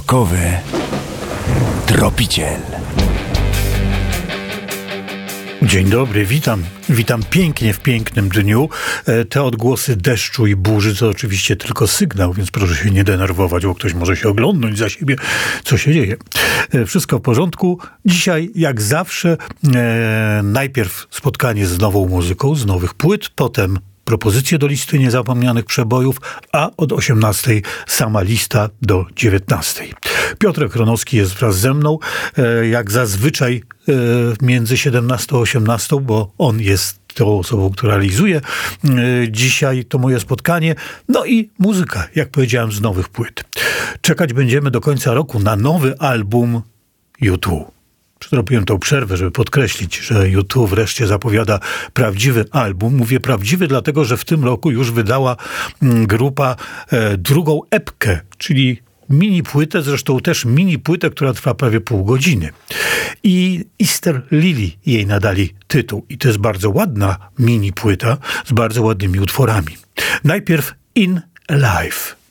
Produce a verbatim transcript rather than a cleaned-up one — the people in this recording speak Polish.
Rockowy Tropiciel. Dzień dobry, witam. Witam pięknie w pięknym dniu. Te odgłosy deszczu i burzy to oczywiście tylko sygnał, więc proszę się nie denerwować, bo ktoś może się oglądnąć za siebie, co się dzieje. Wszystko w porządku. Dzisiaj, jak zawsze, e, najpierw spotkanie z nową muzyką, z nowych płyt, potem propozycje do listy niezapomnianych przebojów, a od osiemnastej sama lista do dziewiętnastej. Piotrek Chronowski jest wraz ze mną, e, jak zazwyczaj e, między siedemnastą a osiemnastą, bo on jest tą osobą, która realizuje e, dzisiaj to moje spotkanie. No i muzyka, jak powiedziałem, z nowych płyt. Czekać będziemy do końca roku na nowy album U dwa. Zrobiłem tą przerwę, żeby podkreślić, że U dwa wreszcie zapowiada prawdziwy album. Mówię prawdziwy, dlatego że w tym roku już wydała grupa e, drugą epkę, czyli mini płytę, zresztą też mini płytę, która trwa prawie pół godziny. I Easter Lily jej nadali tytuł. I to jest bardzo ładna mini płyta z bardzo ładnymi utworami. Najpierw In Alive.